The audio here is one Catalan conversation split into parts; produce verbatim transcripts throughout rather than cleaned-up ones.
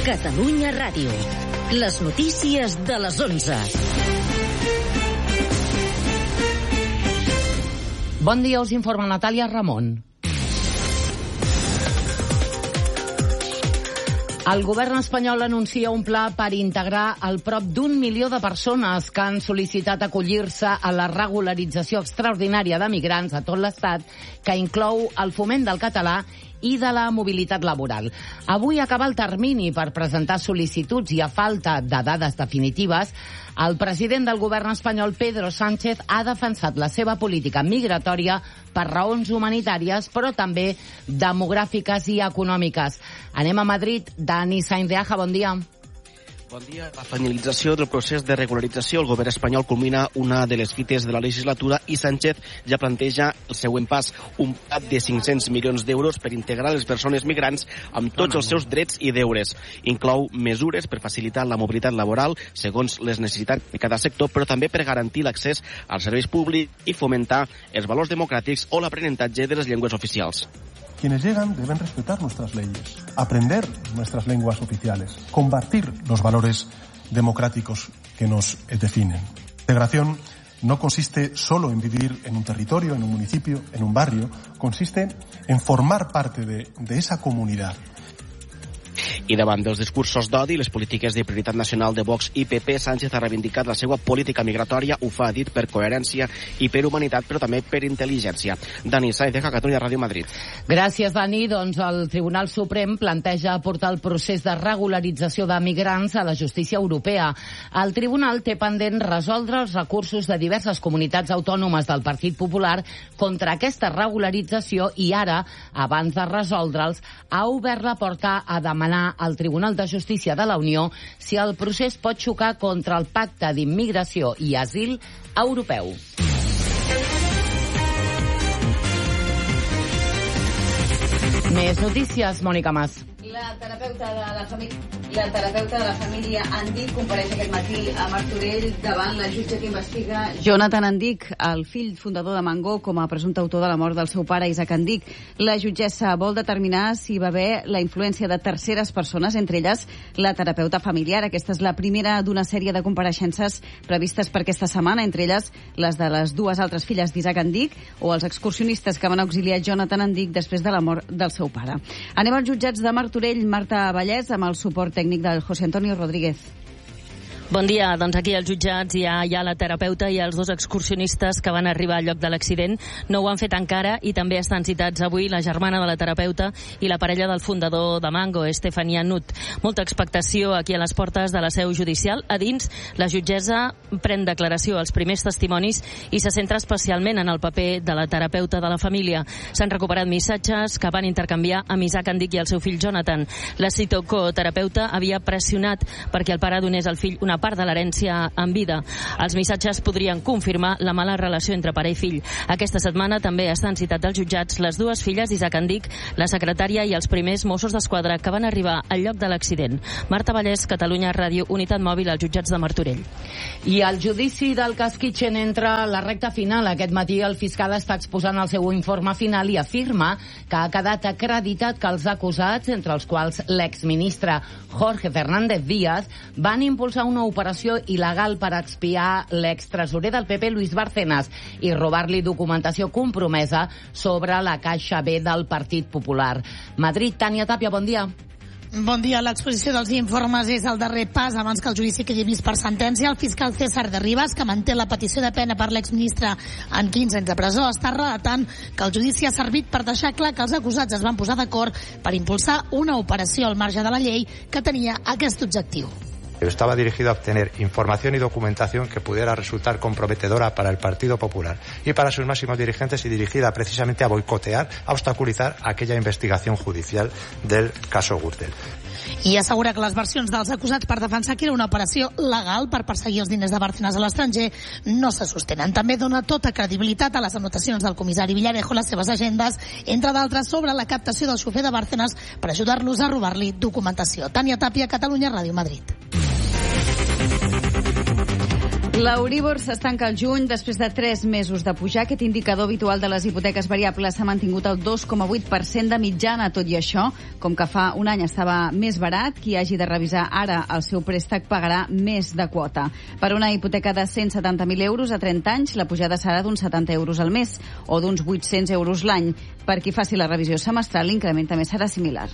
Catalunya Ràdio. Les notícies de les onze. Bon dia, us informa Natàlia Ramon. El govern espanyol anuncia un pla per integrar el prop d'un milió de persones que han sol·licitat acollir-se a la regularització extraordinària de migrants a tot l'Estat, que inclou el foment del català i de la mobilitat laboral. Avui acaba el termini per presentar sol·licituds i a falta de dades definitives, el president del govern espanyol, Pedro Sánchez, ha defensat la seva política migratòria per raons humanitàries, però també demogràfiques i econòmiques. Anem a Madrid. Dani Sainz de Aja, bon dia. Bon dia. La finalització del procés de regularització. El govern espanyol culmina una de les fites de la legislatura i Sánchez ja planteja el següent pas, un pla de cinc-cents milions d'euros per integrar les persones migrants amb tots els seus drets i deures. Inclou mesures per facilitar la mobilitat laboral segons les necessitats de cada sector, però també per garantir l'accés als serveis públics i fomentar els valors democràtics o l'aprenentatge de les llengües oficials. Quienes llegan deben respetar nuestras leyes, aprender nuestras lenguas oficiales, compartir los valores democráticos que nos definen. Integración no consiste solo en vivir en un territorio, en un municipio, en un barrio, consiste en formar parte de, de esa comunidad. I davant dels discursos d'odi i les polítiques de prioritat nacional de Vox i P P, Sánchez ha reivindicat la seva política migratòria, ho fa, dit, per coherència i per humanitat, però també per intel·ligència. Dani Sainz de Catalunya Ràdio Madrid. Gràcies, Dani. Doncs el Tribunal Suprem planteja portar el procés de regularització de migrants a la justícia europea. El Tribunal té pendent resoldre els recursos de diverses comunitats autònomes del Partit Popular contra aquesta regularització i ara, abans de resoldre'ls, ha obert la porta a demanar al Tribunal de Justícia de la Unió si el procés pot xocar contra el Pacte d'Immigració i Asil Europeu. Més notícies, Mònica Mas. La terapeuta de la família, la terapeuta de la família Andic compareix aquest matí a Martorell davant la jutge que investiga Jonathan Andic, el fill fundador de Mango, com a presumpte autor de la mort del seu pare Isaac Andic. La jutgessa vol determinar si va haver la influència de terceres persones, entre elles la terapeuta familiar. Aquesta és la primera d'una sèrie de compareixences previstes per aquesta setmana, entre elles les de les dues altres filles d'Isaac Andic o els excursionistes que van auxiliar Jonathan Andic després de la mort del seu pare. Anem als jutjats de Martorell. Marta Vallès, amb el suport tècnic del José Antonio Rodríguez. Bon dia. Doncs aquí als jutjats hi ha, hi ha la terapeuta i els dos excursionistes que van arribar al lloc de l'accident. No ho han fet encara i també estan citats avui la germana de la terapeuta i la parella del fundador de Mango, Estefania Nut. Molta expectació aquí a les portes de la seu judicial. A dins, la jutgessa pren declaració als primers testimonis i se centra especialment en el paper de la terapeuta de la família. S'han recuperat missatges que van intercanviar amb Isaac Andic i el seu fill Jonathan. La psicoterapeuta havia pressionat perquè el pare donés al fill una part de l'herència en vida. Els missatges podrien confirmar la mala relació entre pare i fill. Aquesta setmana també estan citats als jutjats les dues filles d'Isaac Andic, la secretària i els primers Mossos d'Esquadra que van arribar al lloc de l'accident. Marta Vallès, Catalunya Ràdio, Unitat Mòbil, als jutjats de Martorell. I el judici del cas Kitchen entra a la recta final. Aquest matí el fiscal està exposant el seu informe final i afirma que ha quedat acreditat que els acusats, entre els quals l'exministre Jorge Fernández Díaz, van impulsar una operació il·legal per expiar l'extresorer del P P, Luis Bárcenas, i robar-li documentació compromesa sobre la Caixa B del Partit Popular. Madrid, Tània Tàpia, bon dia. Bon dia. L'exposició dels informes és el darrer pas abans que el judici quedi vist per sentència. El fiscal César de Rivas, que manté la petició de pena per l'exministre en quinze anys de presó, està relatant que el judici ha servit per deixar clar que els acusats es van posar d'acord per impulsar una operació al marge de la llei que tenia aquest objectiu. Estaba dirigido a obtener información y documentación que pudiera resultar comprometedora para el Partido Popular y para sus máximos dirigentes y dirigida precisamente a boicotear, a obstaculizar aquella investigación judicial del caso Gürtel. I assegura que les versions dels acusats per defensar que era una operació legal per perseguir els diners de Bárcenas a l'estranger no se sostenen. També dona tota credibilitat a les anotacions del comissari Villarejo, les seves agendes, entre d'altres sobre la captació del xofer de Bárcenas per ajudar-los a robar-li documentació. Tània Tàpia, Catalunya Ràdio, Madrid. L'Euríbor s'estanca al juny després de tres mesos de pujar. Aquest indicador habitual de les hipoteques variables s'ha mantingut al dos coma vuit per cent de mitjana. Tot i això, com que fa un any estava més barat, qui hagi de revisar ara el seu préstec pagarà més de quota. Per una hipoteca de cent setanta mil euros a trenta anys, la pujada serà d'uns setanta euros al mes o d'uns vuit-cents euros l'any. Per qui faci la revisió semestral, l'increment també serà similar.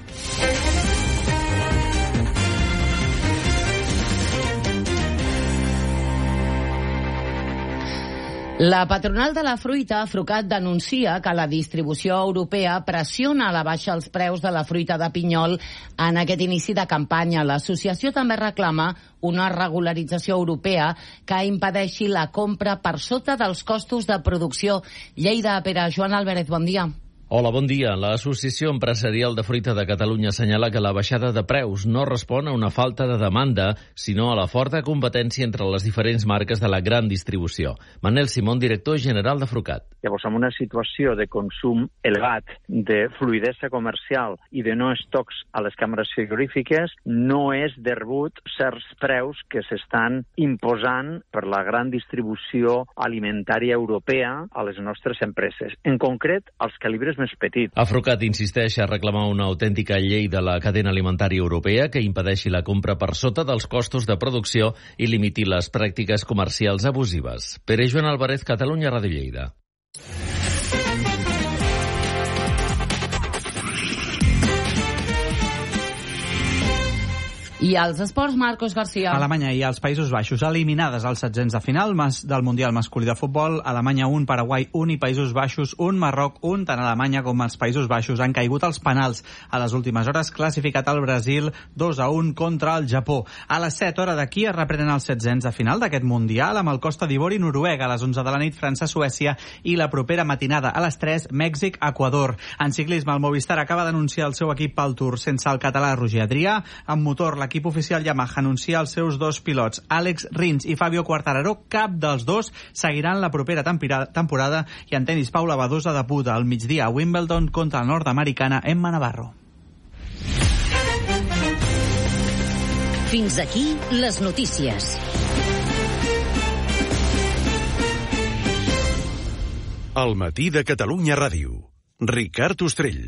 La patronal de la fruita, Afrucat, denuncia que la distribució europea pressiona a la baixa els preus de la fruita de pinyol en aquest inici de campanya. L'associació també reclama una regularització europea que impedeixi la compra per sota dels costos de producció. Lleida, Pere, Joan Álvarez, bon dia. Hola, bon dia. L'Associació Empresarial de Fruita de Catalunya assenyala que la baixada de preus no respon a una falta de demanda, sinó a la forta competència entre les diferents marques de la gran distribució. Manel Simón, director general de Frucat. Llavors, en una situació de consum elevat, de fluidesa comercial i de no estocs a les càmeres frigorífiques, no és de rebut certs preus que s'estan imposant per la gran distribució alimentària europea a les nostres empreses. En concret, als calibres més petit. Afrucat insisteix a reclamar una autèntica llei de la cadena alimentària europea que impedeixi la compra per sota dels costos de producció i limiti les pràctiques comercials abusives. Pere Joan Álvarez, Catalunya Ràdio Lleida. I als esports, Marcos García. Alemanya i els Països Baixos eliminades als setzents de final del Mundial masculí de futbol. Alemanya un, Paraguai un i Països Baixos un, Marroc un. Tant Alemanya com els Països Baixos han caigut als penals. A les últimes hores classificat el Brasil dos a un contra el Japó. A les set hores d'aquí es reprenen els setzents de final d'aquest Mundial amb el Costa d'Ivori i Noruega. A les onze de la nit França-Suècia i la propera matinada a les tres Mèxic-Equador. En ciclisme el Movistar acaba d'anunciar el seu equip pel Tour sense el català Roger Adrià. En motor l'equip L'equip oficial Yamaha anuncia els seus dos pilots, Àlex Rins i Fabio Quartararo. Cap dels dos seguiran la propera temporada. I en tenis, Paula Badosa debuta al migdia a Wimbledon contra la nord-americana Emma Navarro. Fins aquí les notícies. Al matí de Catalunya Ràdio. Ricard Ostrell.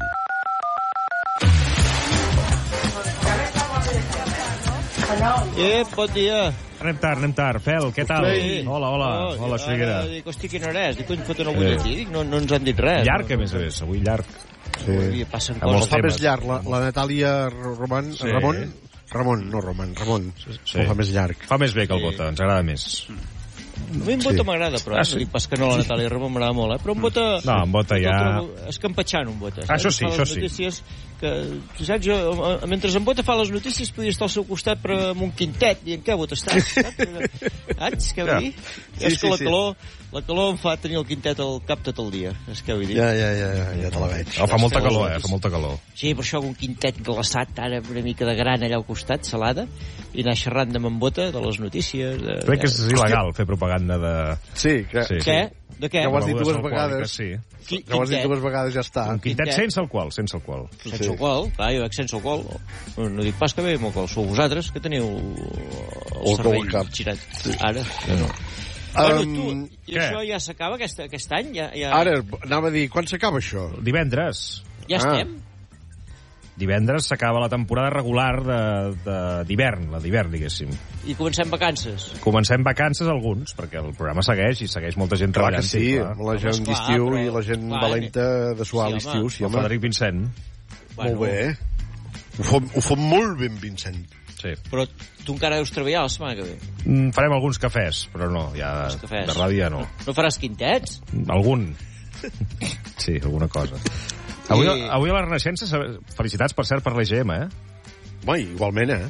Eh, bon dia. Anem tard, anem tard. Fel, què tal? Sí. Hola, hola. Oh, hola, Xuriguera. Dic, hosti, quina hora és? Dic, cony, foten el butlletí. Dic, no, no ens han dit res. Llarg, a més a més, avui llarg. Sí. Avui passen a coses. Fa més llarg, la, la Natàlia Roman, sí. Ramon, Ramon, no Roman, Ramon, sí. Fa més llarg. Fa més bé que el Bota, ens agrada més. A mi en Bota sí. m'agrada, però eh? ah, sí. no dic pas que no, la Natàlia Ramon m'agrada molt, eh? Però en Bota... No, en Bota ja... Escampatxant, un Bota. Ah, això sí, això sí. Notícies que, saps, jo, mentre en Bota fa les notícies, podia estar al seu costat però amb un quintet, dient, què, Bota, estàs? Saps? Què vull dir? Sí, és que sí, la calor... Sí. La calor em fa tenir el quintet al cap tot el dia, és que vull dir. Ja, ja, ja, ja, ja te la veig. Oh, fa molta calor, eh? Fa molta calor. Sí, per això un quintet glaçat, ara una mica de gran allà al costat, salada, i anar xerrant de Bota, de les notícies... De... Crec que és il·legal fer propaganda de... Sí, que... Sí. Què? De què? Que ho has dit dues vegades. Sí. Que ho has dit dues vegades, ja està. Un quintet sense alcohol, sense alcohol. Sense alcohol, clar, jo veig sense alcohol. No, no dic pas que bé amb alcohol, sou vosaltres que teniu el cervell girat. Ara, no. Bueno, tu, i què? Això ja s'acaba aquest, aquest any? Ja, ja... Ara, anava a dir, quan s'acaba això? Divendres. Ja ah. estem? Divendres s'acaba la temporada regular d'hivern, la d'hivern, diguéssim. I comencem vacances? Comencem vacances alguns, perquè el programa segueix i segueix molta gent clar treballant. Clar que sí, sí la gent d'estiu però... i la gent clar, valenta de suar sí, l'estiu. Sí, el Frederic Vincent. Bueno. Molt bé. Ho fot, ho fot molt ben, Vincent. Sí. Però tu encara deus treballar la setmana que ve. Mm, farem alguns cafès, però no, ja de ràdio ja no. No faràs quintets? Algun. Sí, alguna cosa. Avui, I... avui a la Renaixença, felicitats per cert per l'E G M, eh? Bai, igualment, eh?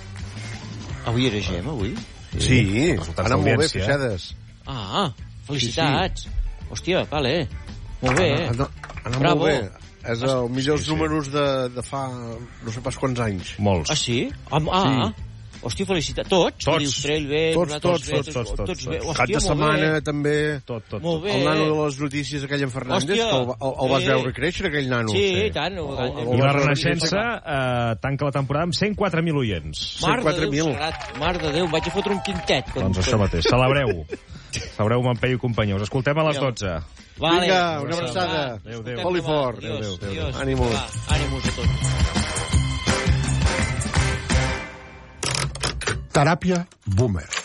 Avui era E G M, avui? Sí, sí. Anant molt bé, Fixades. Ah, felicitats. Sí, sí. Hòstia, vale. Molt bé, eh? Anant molt bé. És els millors sí, sí. números de, de fa no sé pas quants anys. Molts. Ah, sí? Ah, ah. Sí. Hòstia, felicitat. Tots? Tots. Dius, Trell bé, Tots, nosaltres tots, bé, tots, tots, tots. tots bé. Cap Hòstia, de molt setmana, bé. també. Tot, tot. Molt bé. El nano de les notícies, aquell en Fernández, Hòstia. que el, el, el vas Sí. veure créixer, aquell nano. Sí, i tant. El- el- I la Renaixença eh, tanca la temporada amb cent quatre mil oients. Mar de quatre Déu, mil. sagrat, mar de Déu, vaig a fotre un quintet. Quan, Doncs això mateix, celebreu. Celebreu Montpeller i companyia. Us escoltem a les dotze. Vale. Vinga, una abraçada. Adéu, adéu. Foli fort. Adiós, Adéu, adéu, adiós. Ànimos. Va, ànimos a tots. Teràpia Boomer.